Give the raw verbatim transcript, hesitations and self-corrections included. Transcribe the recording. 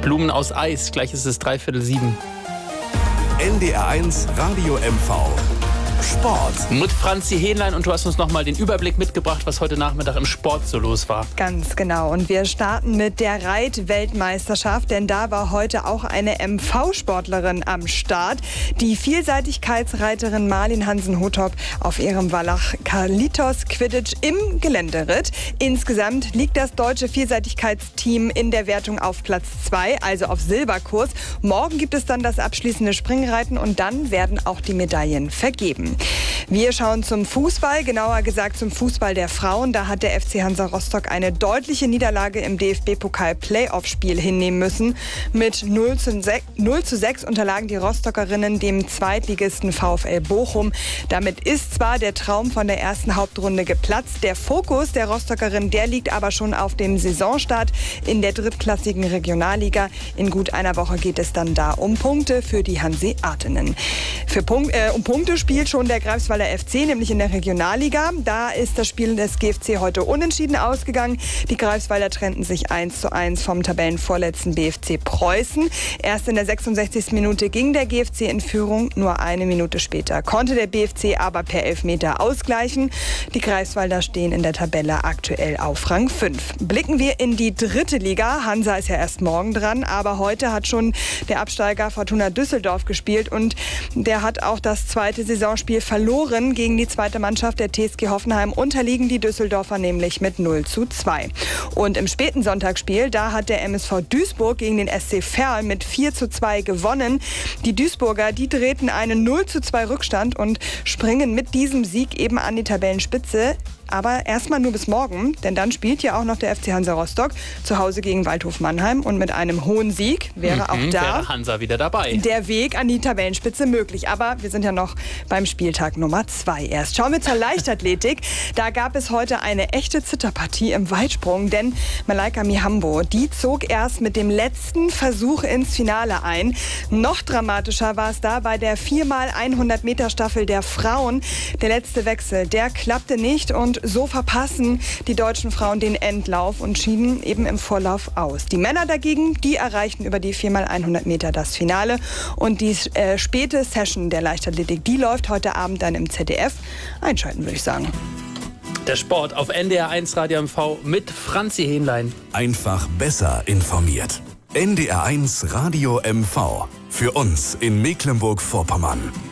Blumen aus Eis. Gleich ist es dreiviertel sieben. N D R eins Radio M V. Sport. Mit Franzi Hähnlein, und du hast uns noch mal den Überblick mitgebracht, was heute Nachmittag im Sport so los war. Ganz genau. Und wir starten mit der Reit-Weltmeisterschaft, denn da war heute auch eine M V-Sportlerin am Start. Die Vielseitigkeitsreiterin Malin Hansen-Hothop auf ihrem Wallach Carlitos Quidditch im Geländeritt. Insgesamt liegt das deutsche Vielseitigkeitsteam in der Wertung auf Platz zwei, also auf Silberkurs. Morgen gibt es dann das abschließende Springreiten und dann werden auch die Medaillen vergeben. Wir schauen zum Fußball, genauer gesagt zum Fußball der Frauen. Da hat der F C Hansa Rostock eine deutliche Niederlage im D F B-Pokal-Playoff-Spiel hinnehmen müssen. Mit null zu sechs unterlagen die Rostockerinnen dem Zweitligisten VfL Bochum. Damit ist zwar der Traum von der ersten Hauptrunde geplatzt. Der Fokus der Rostockerin, der liegt aber schon auf dem Saisonstart in der drittklassigen Regionalliga. In gut einer Woche geht es dann da um Punkte für die Hanseatinnen. Für Punkt, äh, um Punkte spielt schon der Greifswalder F C, nämlich in der Regionalliga. Da ist das Spiel des G F C heute unentschieden ausgegangen. Die Greifswalder trennten sich eins zu eins vom Tabellenvorletzten B F C Preußen. Erst in der sechsundsechzigsten Minute ging der G F C in Führung. Nur eine Minute später konnte der B F C aber per Elfmeter ausgleichen. Die Greifswalder stehen in der Tabelle aktuell auf Rang fünf. Blicken wir in die dritte Liga. Hansa ist ja erst morgen dran, aber heute hat schon der Absteiger Fortuna Düsseldorf gespielt und der hat auch das zweite Saisonspiel verloren gegen die zweite Mannschaft der T S G Hoffenheim. Unterliegen die Düsseldorfer nämlich mit null zu zwei. Und im späten Sonntagsspiel, da hat der M S V Duisburg gegen den S C Verl mit vier zu zwei gewonnen. Die Duisburger, die drehten einen null zu zwei Rückstand und springen mit diesem Sieg eben an die Tabellenspitze. Aber erstmal nur bis morgen, denn dann spielt ja auch noch der F C Hansa Rostock zu Hause gegen Waldhof Mannheim. Und mit einem hohen Sieg wäre mhm, auch da wäre Hansa wieder dabei. Der Weg an die Tabellenspitze möglich. Aber wir sind ja noch beim Spieltag Nummer zwei erst. Schauen wir zur Leichtathletik. Da gab es heute eine echte Zitterpartie im Weitsprung, denn Malaika Mihambo, die zog erst mit dem letzten Versuch ins Finale ein. Noch dramatischer war es da bei der vier mal hundert Meter Staffel der Frauen. Der letzte Wechsel, der klappte nicht und so verpassen die deutschen Frauen den Endlauf und schieden eben im Vorlauf aus. Die Männer dagegen, die erreichten über die vier mal hundert Meter das Finale. Und die äh, späte Session der Leichtathletik, die läuft heute Abend dann im Z D F. Einschalten, würde ich sagen. Der Sport auf N D R eins Radio M V mit Franzi Hähnlein. Einfach besser informiert. N D R eins Radio M V. Für uns in Mecklenburg-Vorpommern.